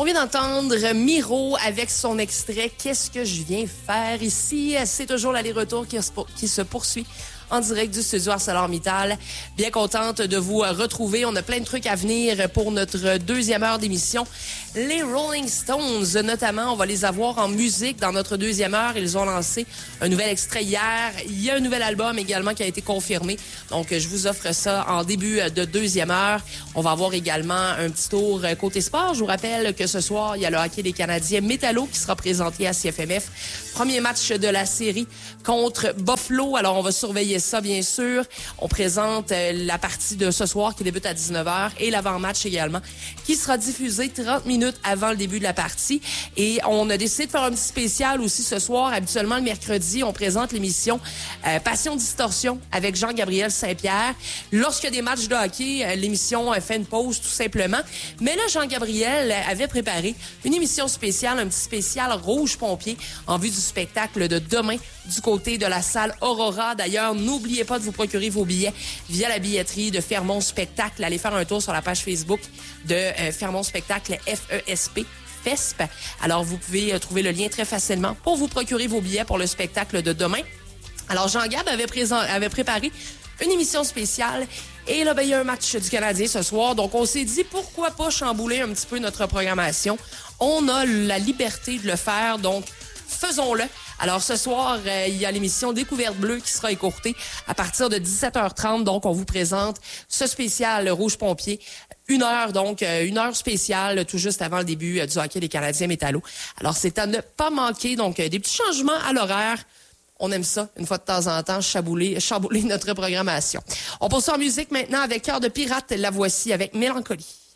On vient d'entendre Miro avec son extrait « Qu'est-ce que je viens faire ici ?» C'est toujours l'aller-retour qui se poursuit en direct du studio ArcelorMittal. Bien contente de vous retrouver. On a plein de trucs à venir pour notre deuxième heure d'émission. Les Rolling Stones, notamment, on va les avoir en musique dans notre deuxième heure. Ils ont lancé un nouvel extrait hier. Il y a un nouvel album également qui a été confirmé. Donc, je vous offre ça en début de deuxième heure. On va avoir également un petit tour côté sport. Je vous rappelle que ce soir, il y a le hockey des Canadiens Métallo qui sera présenté à CFMF. Premier match de la série contre Buffalo. Alors, on va surveiller ça, bien sûr. On présente la partie de ce soir qui débute à 19h et l'avant-match également qui sera diffusé 30 minutes avant le début de la partie. Et on a décidé de faire un petit spécial aussi ce soir. Habituellement, le mercredi, on présente l'émission Passion Distorsion avec Jean-Gabriel Saint-Pierre. Lorsqu'il y a des matchs de hockey, l'émission fait une pause tout simplement. Mais là, Jean-Gabriel avait préparé une émission spéciale, un petit spécial Rouge Pompier en vue du spectacle de demain du côté de la salle Aurora. D'ailleurs, n'oubliez pas de vous procurer vos billets via la billetterie de Fermont Spectacle. Allez faire un tour sur la page Facebook de Fermont Spectacle FESP. FESP. Alors, vous pouvez trouver le lien très facilement pour vous procurer vos billets pour le spectacle de demain. Alors, Jean-Gab avait préparé une émission spéciale. Et là, il y a un match du Canadien ce soir. Donc, on s'est dit, pourquoi pas chambouler un petit peu notre programmation? On a la liberté de le faire, donc faisons-le. Alors, ce soir, il y a l'émission Découverte Bleue qui sera écourtée à partir de 17h30. Donc, on vous présente ce spécial Rouge Pompier. Une heure spéciale, tout juste avant le début du hockey des Canadiens Métallo. Alors, c'est à ne pas manquer. Donc, des petits changements à l'horaire. On aime ça, une fois de temps en temps, chambouler notre programmation. On poursuit en musique maintenant avec Cœur de pirate. La voici avec Mélancolie.